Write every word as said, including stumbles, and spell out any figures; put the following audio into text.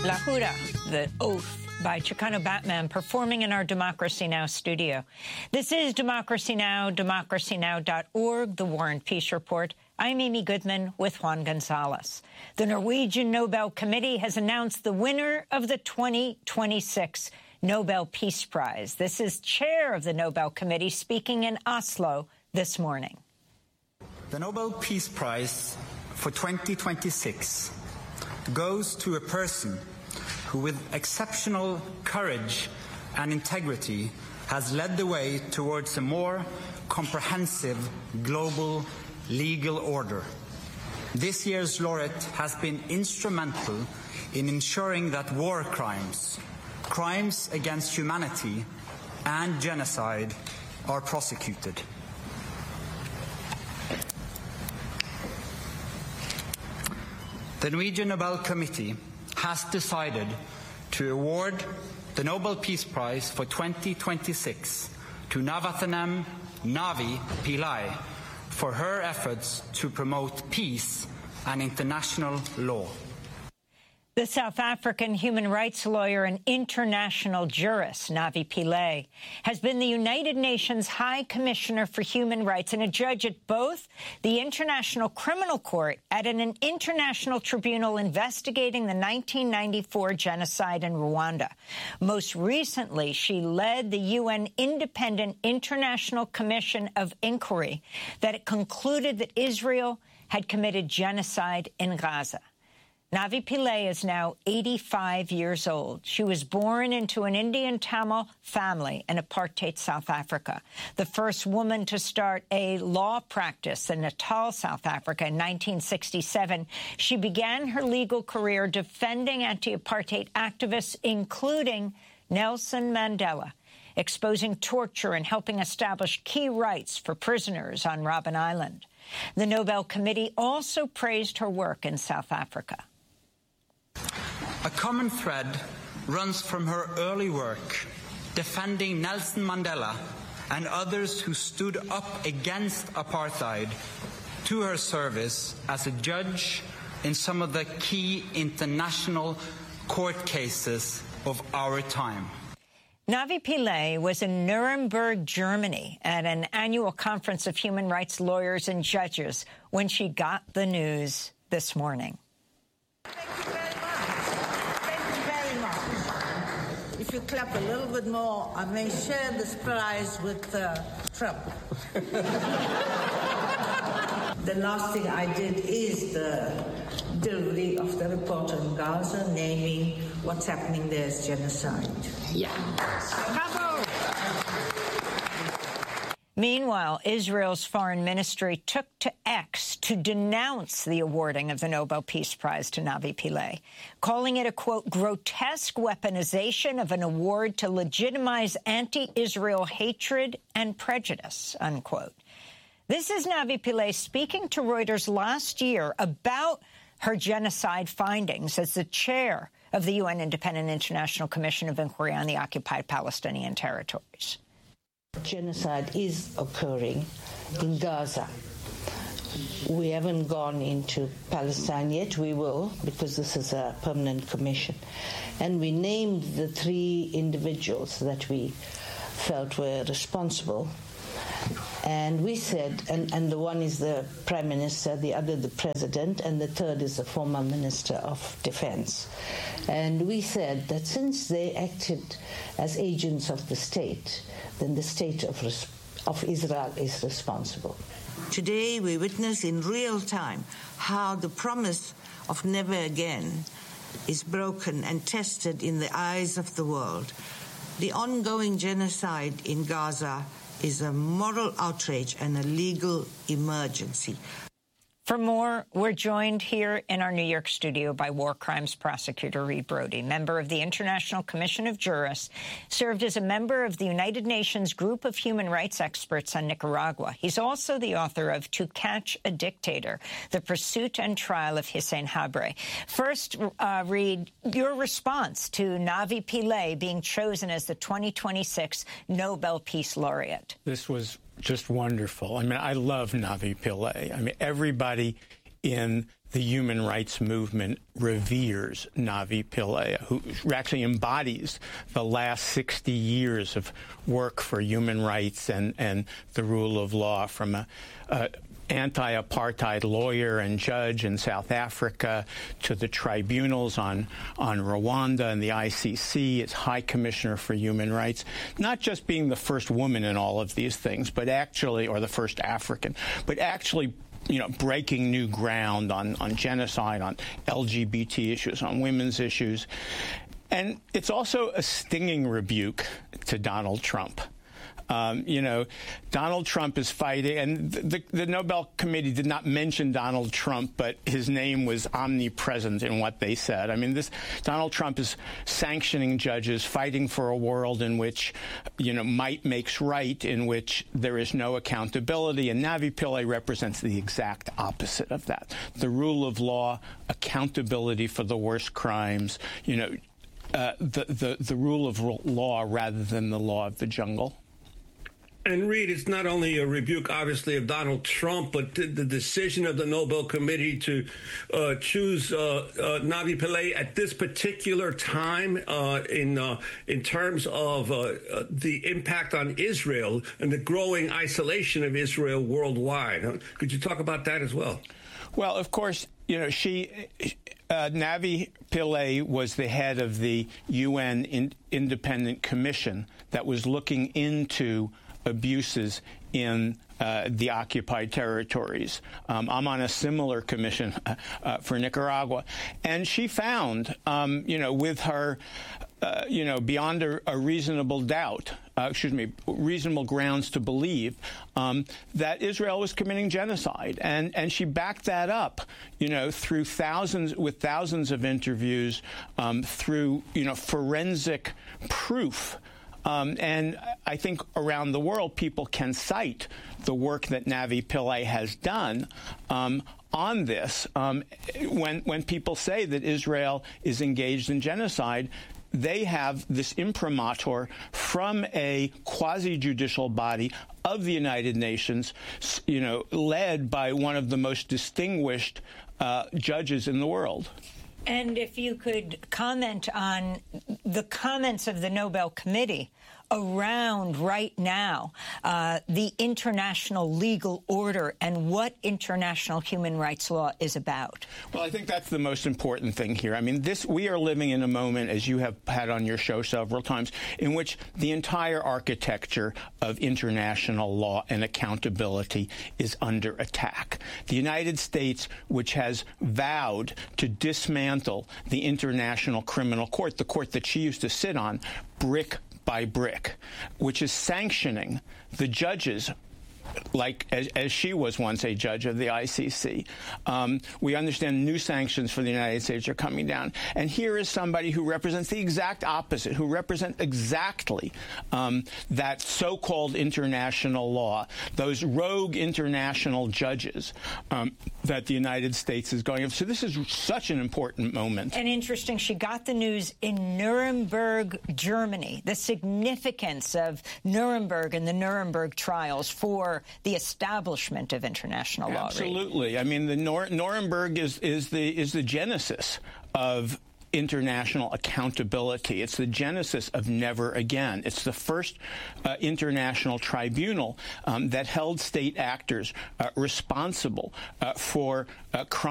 La Jura, the oath, by Chicano Batman, performing in our Democracy Now! Studio. This is Democracy Now!, democracy now dot org, the War and Peace Report. I'm Amy Goodman with Juan Gonzalez. The Norwegian Nobel Committee has announced the winner of the twenty twenty-six Nobel Peace Prize. This is chair of the Nobel Committee speaking in Oslo this morning. The Nobel Peace Prize for twenty twenty-six goes to a person who, with exceptional courage and integrity, has led the way towards a more comprehensive global legal order. This year's laureate has been instrumental in ensuring that war crimes, crimes against humanity, and genocide are prosecuted. The Norwegian Nobel Committee has decided to award the Nobel Peace Prize for twenty twenty-six to Navaratnam Navi Pillai for her efforts to promote peace and international law. The South African human rights lawyer and international jurist, Navi Pillay, has been the United Nations High Commissioner for Human Rights and a judge at both the International Criminal Court and an international tribunal investigating the nineteen ninety-four genocide in Rwanda. Most recently, she led the U N Independent International Commission of Inquiry that concluded that Israel had committed genocide in Gaza. Navi Pillay is now eighty-five years old. She was born into an Indian Tamil family in apartheid South Africa. The first woman to start a law practice in Natal, South Africa in nineteen sixty-seven. She began her legal career defending anti-apartheid activists, including Nelson Mandela, exposing torture and helping establish key rights for prisoners on Robben Island. The Nobel Committee also praised her work in South Africa. A common thread runs from her early work defending Nelson Mandela and others who stood up against apartheid to her service as a judge in some of the key international court cases of our time. Navi Pillay was in Nuremberg, Germany, at an annual conference of human rights lawyers and judges when she got the news this morning. If you clap a little bit more, I may share this prize with uh, Trump. The last thing I did is the delivery of the report on Gaza, naming what's happening there as genocide. Yeah. Bravo! Meanwhile, Israel's foreign ministry took to X to denounce the awarding of the Nobel Peace Prize to Navi Pillay, calling it a, quote, grotesque weaponization of an award to legitimize anti-Israel hatred and prejudice, unquote. This is Navi Pillay speaking to Reuters last year about her genocide findings as the chair of the U N Independent International Commission of Inquiry on the Occupied Palestinian Territories. Genocide is occurring in Gaza. We haven't gone into Palestine yet. We will, because this is a permanent commission. And we named the three individuals that we felt were responsible. And we said, and, and the one is the Prime Minister, the other the President, and the third is the former Minister of Defense. And we said that since they acted as agents of the state, then the state of, of Israel is responsible. Today we witness in real time how the promise of never again is broken and tested in the eyes of the world. The ongoing genocide in Gaza is a moral outrage and a legal emergency. For more, we're joined here in our New York studio by war crimes prosecutor Reed Brody, member of the International Commission of Jurists, served as a member of the United Nations Group of Human Rights Experts on Nicaragua. He's also the author of To Catch a Dictator, The Pursuit and Trial of Hissène Habré. First, uh, Reed, your response to Navi Pillay being chosen as the twenty twenty-six Nobel Peace Laureate. This was just wonderful. I mean, I love Navi Pillay. I mean, everybody in the human rights movement reveres Navi Pillay, who actually embodies the last sixty years of work for human rights and, and the rule of law, from a, a anti-apartheid lawyer and judge in South Africa to the tribunals on, on Rwanda and the I C C as High Commissioner for Human Rights, not just being the first woman in all of these things, but actually, or the first African, but actually you know, breaking new ground on, on genocide, on L G B T issues, on women's issues. And it's also a stinging rebuke to Donald Trump. Um, you know, Donald Trump is fighting, and the, the Nobel Committee did not mention Donald Trump, but his name was omnipresent in what they said. I mean, this Donald Trump is sanctioning judges, fighting for a world in which, you know, might makes right, in which there is no accountability, and Navi Pillay represents the exact opposite of that. The rule of law, accountability for the worst crimes, you know, uh, the, the, the rule of law rather than the law of the jungle. And, Reed, it's not only a rebuke, obviously, of Donald Trump, but the, the decision of the Nobel Committee to uh, choose uh, uh, Navi Pillay at this particular time uh, in uh, in terms of uh, uh, the impact on Israel and the growing isolation of Israel worldwide. Could you talk about that as well? Well, of course, you know, she, uh, Navi Pillay was the head of the U N in, Independent Commission that was looking into abuses in uh, the occupied territories. Um, I'm on a similar commission uh, uh, for Nicaragua. And she found, um, you know, with her, uh, you know, beyond a, a reasonable doubt, uh, excuse me, reasonable grounds to believe um, that Israel was committing genocide. And, and she backed that up, you know, through thousands, with thousands of interviews, um, through, you know, forensic proof. Um, and I think around the world, people can cite the work that Navi Pillay has done um, on this. Um, when, when people say that Israel is engaged in genocide, they have this imprimatur from a quasi-judicial body of the United Nations, you know, led by one of the most distinguished uh, judges in the world. And if you could comment on the comments of the Nobel Committee around right now uh, the international legal order and what international human rights law is about. Well, I think that's the most important thing here. I mean, this we are living in a moment, as you have had on your show several times, in which the entire architecture of international law and accountability is under attack. The United States, which has vowed to dismantle the International Criminal Court, the court that she used to sit on, brick by brick, which is sanctioning the judges, like as, as she was once a judge of the I C C. Um, we understand new sanctions for the United States are coming down. And here is somebody who represents the exact opposite, who represents exactly um, that so-called international law, those rogue international judges um, that the United States is going after. So this is such an important moment. And interesting, she got the news in Nuremberg, Germany, the significance of Nuremberg and the Nuremberg trials for the establishment of international law. Absolutely. I mean, the Nor Nuremberg is is the is the genesis of international accountability. It's the genesis of never again. It's the first uh, international tribunal um, that held state actors uh, responsible uh, for uh, crimes